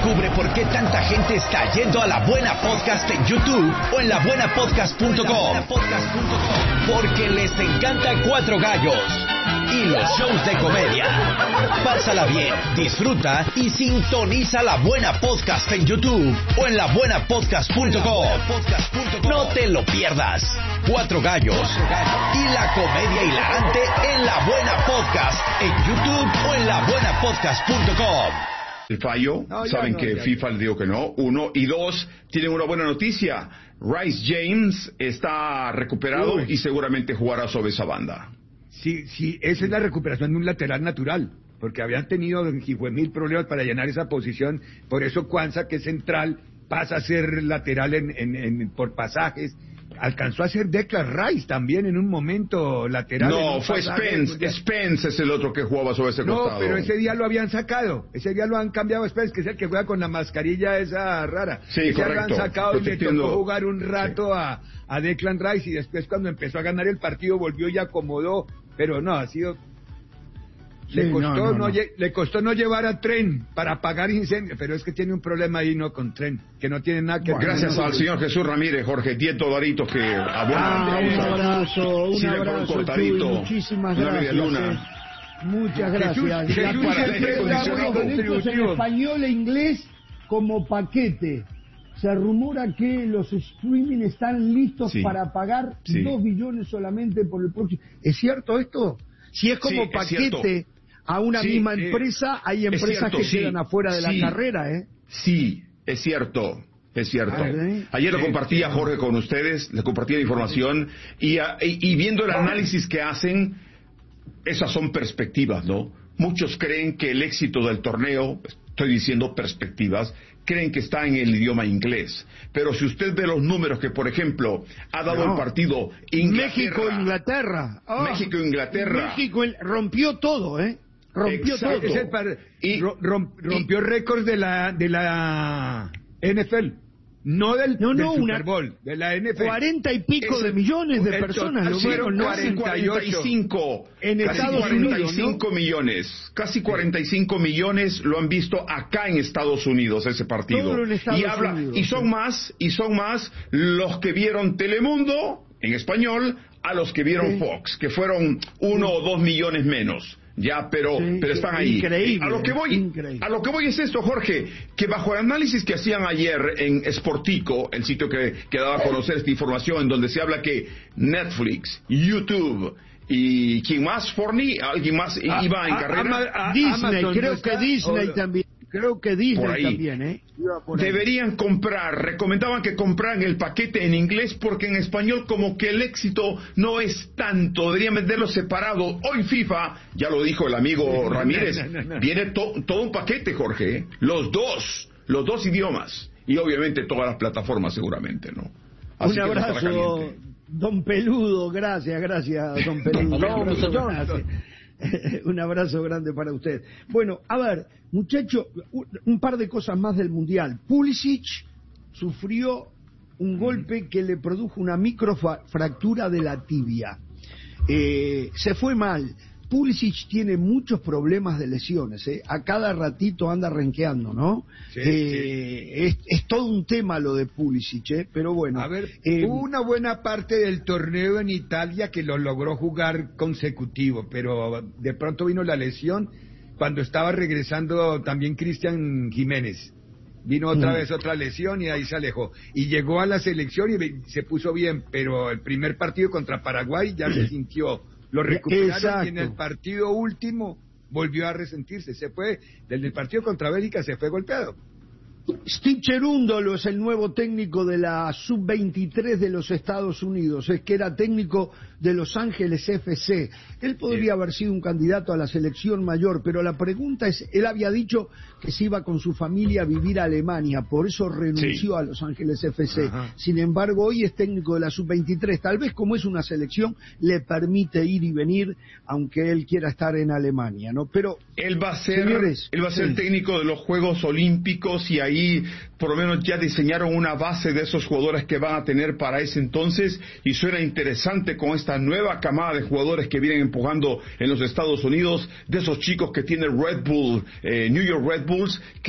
Descubre por qué tanta gente está yendo a La Buena Podcast en YouTube o en labuenapodcast.com. Porque les encanta Cuatro Gallos y los shows de comedia. Pásala bien, disfruta y sintoniza La Buena Podcast en YouTube o en labuenapodcast.com. No te lo pierdas. Cuatro Gallos y la comedia hilarante en La Buena Podcast en YouTube o en labuenapodcast.com. El fallo, saben que FIFA le dijo que no, 1, y 2, tienen una buena noticia. Rice James está recuperado y seguramente jugará sobre esa banda. Sí, esa es la recuperación de un lateral natural, porque habían tenido 1000 problemas para llenar esa posición, por eso Kwanzaa, que es central, pasa a ser lateral por pasajes. Alcanzó a ser Declan Rice también en un momento lateral. No, fue Spence. Spence es el otro que jugaba sobre ese costado. No, pero ese día lo habían sacado. Ese día lo han cambiado a Spence, que es el que juega con la mascarilla esa rara. Sí, ese correcto. Lo han sacado y le tocó jugar un rato a Declan Rice, y después cuando empezó a ganar el partido volvió y acomodó. Pero no, ha sido... Le costó no llevar a Tren para apagar incendios, pero es que tiene un problema ahí no con Tren, que no tiene nada que ver. Gracias al señor Jesús Ramírez, Jorge, 10 dolaritos que abonan. Un abrazo, muchísimas gracias. Muchas gracias. Jesús en español e inglés como paquete. Se rumora que los streaming están listos para pagar 2 billones solamente por el próximo. ¿Es cierto esto? Si es como paquete a una misma empresa, hay empresas que quedan afuera de la carrera, ¿eh? Sí, es cierto. Es cierto. Ayer lo compartía Jorge con ustedes, le compartía la información y viendo el análisis que hacen, esas son perspectivas, ¿no? Muchos creen que el éxito del torneo, estoy diciendo perspectivas, creen que está en el idioma inglés. Pero si usted ve los números que, por ejemplo, ha dado el partido México-Inglaterra. México rompió todo, ¿eh? Rompió todo. Rompió récords de la NFL. No del Super Bowl, de la NFL. 40 y pico de millones de personas lo vieron, ¿no? 45 en Estados 45 millones, casi 45 millones lo han visto acá en Estados Unidos ese partido. Y son más los que vieron Telemundo en español a los que vieron Fox, que fueron 1 o 2 millones menos. Ya, pero están ahí. Increíble. A lo que voy es esto, Jorge, que bajo el análisis que hacían ayer en Sportico, el sitio que daba a conocer esta información, en donde se habla que Netflix, YouTube y ¿quién más? ¿Alguien más iba en carrera? Disney, creo que Disney también. Creo que Disney también, ¿eh? Deberían recomendaban que compraran el paquete en inglés porque en español como que el éxito no es tanto, deberían venderlo separado. Hoy FIFA, ya lo dijo el amigo Ramírez, viene todo un paquete, Jorge, ¿eh? Los dos idiomas y obviamente todas las plataformas seguramente, ¿no? Así un abrazo, don Peludo, gracias, don Peludo. Gracias. Un abrazo grande para usted. Bueno, a ver, muchacho, un par de cosas más del Mundial. Pulisic sufrió un golpe que le produjo una microfractura de la tibia. Se fue mal. Pulisic tiene muchos problemas de lesiones, ¿eh? A cada ratito anda renqueando, ¿no? Es todo un tema lo de Pulisic, ¿eh? Pero bueno. A ver, hubo una buena parte del torneo en Italia que lo logró jugar consecutivo, pero de pronto vino la lesión cuando estaba regresando también Cristian Jiménez. Vino otra vez otra lesión y ahí se alejó. Y llegó a la selección y se puso bien, pero el primer partido contra Paraguay ya se sintió... Lo recuperaron y en el partido último volvió a resentirse. Se fue, desde el partido contra Bélgica se fue golpeado. Steve Cherundolo es el nuevo técnico de la Sub-23 de los Estados Unidos. Es que era técnico de Los Ángeles FC. Él podría haber sido un candidato a la selección mayor, pero la pregunta es, él había dicho que se iba con su familia a vivir a Alemania, por eso renunció a Los Ángeles FC. Ajá. Sin embargo, hoy es técnico de la Sub-23. Tal vez como es una selección, le permite ir y venir, aunque él quiera estar en Alemania, ¿no? Pero él va a ser técnico de los Juegos Olímpicos y ahí por lo menos ya diseñaron una base de esos jugadores que van a tener para ese entonces y suena interesante con esta nueva camada de jugadores que vienen empujando en los Estados Unidos, de esos chicos que tienen Red Bull, New York Red Bulls,